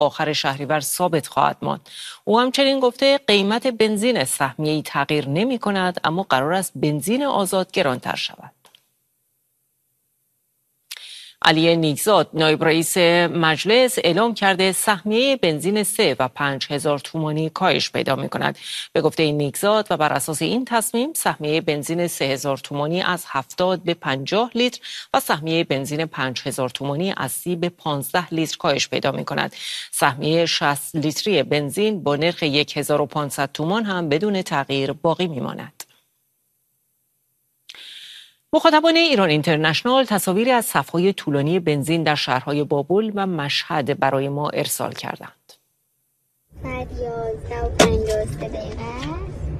آخر شهریور ثابت خواهد ماند. او همچنین گفته قیمت بنزین سهمیه‌ای تغییر نمی‌کند، اما قرار است بنزین آزاد گرانتر شود. علی نیکزاد نایب رئیس مجلس اعلام کرده سهمیه بنزین 3 و 5,000 تومانی کاهش پیدا می کند. به گفته نیکزاد و بر اساس این تصمیم سهمیه بنزین 3,000 تومانی از 70 به 50 لیتر و سهمیه بنزین 5,000 تومانی از 30 به 15 لیتر کاهش پیدا می کند. سهمیه 60 لیتری بنزین با نرخ 1,500 تومان هم بدون تغییر باقی می ماند. مخاطبان ایران اینترنشنال تصاویری از صف‌های طولانی بنزین در شهرهای بابل و مشهد برای ما ارسال کردند. ساعت 11:53 دقیقه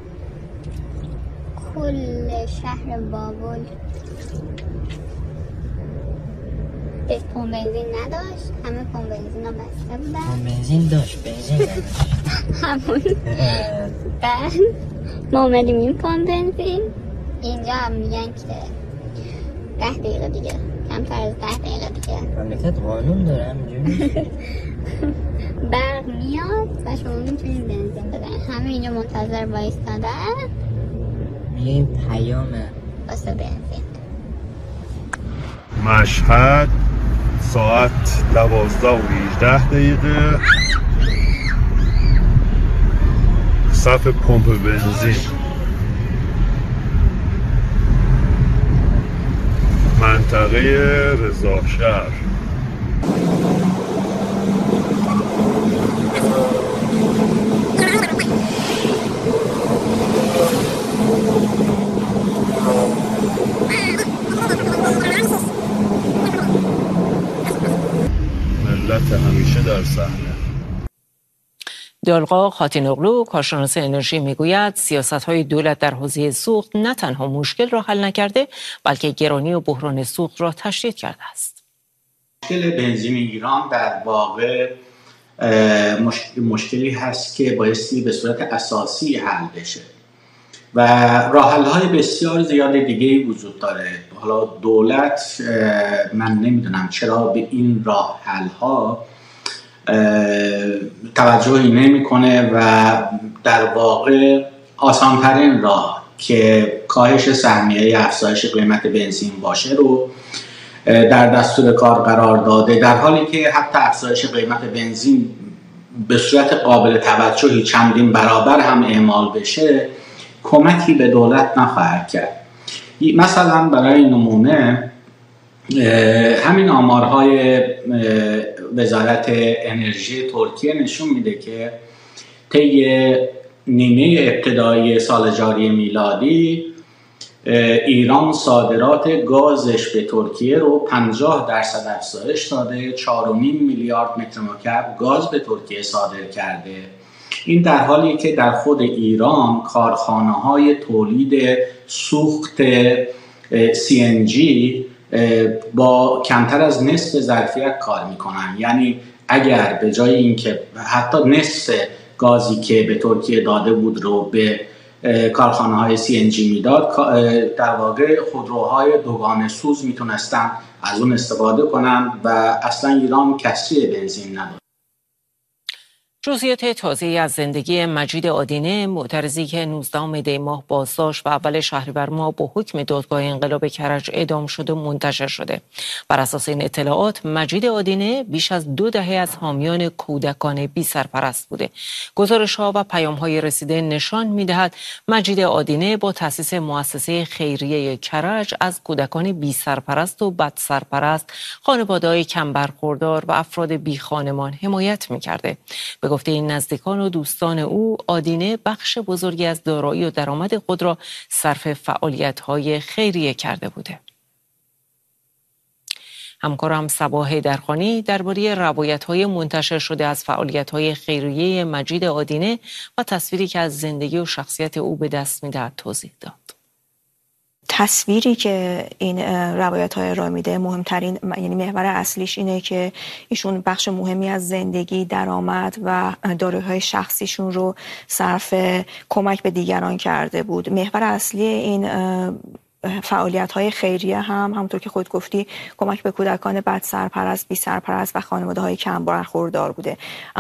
کل شهر بابل پمپ بنزین نداشت، همه پمپ بنزین ها بسته بودن. پمپ بنزین داشت، بنزین همون بعد ما اومدیم این پمپ بنزین، اینجا هم میگن که 10 دقیقه دیگه، کمتر از 10 دقیقه دیگه مملکت قانون داره همینجوری برق میاد و شما میتونید بنزین بدن. همه اینجا منتظر وایستادن، میگه این پیامه واسه بنزین. مشهد ساعت 12:18 صف پمپ بنزین، منطقه رضاشهر. ملت همیشه در صحنه. دالقا خاتینوغلو کارشناس انرژی میگوید سیاست‌های دولت در حوزه سوخت نه تنها مشکل را حل نکرده بلکه گرانی و بحران سوخت را تشدید کرده است. مشکل بنزین ایران در واقع مشکلی هست که بایستی به صورت اساسی حل بشه و راه حل‌های بسیار زیاد دیگه وجود داره. حالا دولت من نمیدونم چرا به این راه حل‌ها توجهی نمیکنه و در واقع آسانترین راه که کاهش سهمیه افزایش قیمت بنزین باشه رو در دستور کار قرار داده، در حالی که حتی افزایش قیمت بنزین به صورت قابل توجهی چندین برابر هم اعمال بشه کمکی به دولت نخواهد کرد. مثلا برای نمونه همین آمارهای وزارت انرژی ترکیه نشون میده که طی نیمه ابتدایی سال جاری میلادی ایران صادرات گازش به ترکیه رو 50% افزایش داده، 4.5 میلیارد متر مکعب گاز به ترکیه صادر کرده. این در حالی که در خود ایران کارخانه‌های تولید سوخت CNG با کمتر از نصف ظرفیت کار میکنن. یعنی اگر به جای اینکه حتی نصف گازی که به ترکیه داده بود رو به کارخانه‌های CNG میداد، در واقع خودروهای دوگانه سوز میتونستن از اون استفاده کنن و اصلا ایران کسری بنزین نداشت. جزئیات تازه‌ای از زندگی مجید آدینه، معترضی که 19 دی ماه بازداشت و اول شهریور ماه با حکم دادگاه انقلاب کرج اعدام شده منتشر شده. بر اساس این اطلاعات مجید آدینه بیش از 2 دهه از حامیان کودکان بی سرپرست بوده. گزارش‌ها و پیام‌های رسیده نشان می‌دهد مجید آدینه با تأسیس مؤسسه خیریه کرج از کودکان بی سرپرست و بد سرپرست، خانواده‌های کم برخوردار و افراد بی خانمان حمایت می‌کرده. به گفته این نزدیکان و دوستان او، آدینه بخش بزرگی از دارایی و درآمد خود را صرف فعالیت‌های خیریه کرده بوده. همکارم صبا حیدرخانی درباره روایت‌های منتشر شده از فعالیت‌های خیریه مجید آدینه و تصویری که از زندگی و شخصیت او به دست می‌دهد توضیح داد. تصویری که این روایت‌های ارائه میده مهمترین، یعنی محور اصلیش اینه که ایشون بخش مهمی از زندگی، درآمد و دارایی‌های شخصیشون رو صرف کمک به دیگران کرده بود. محور اصلی این فعالیت‌های خیریه هم همونطور که خود گفتی کمک به کودکان بد سرپرست، بی سرپرست و خانواده‌های کم برخوردار بوده.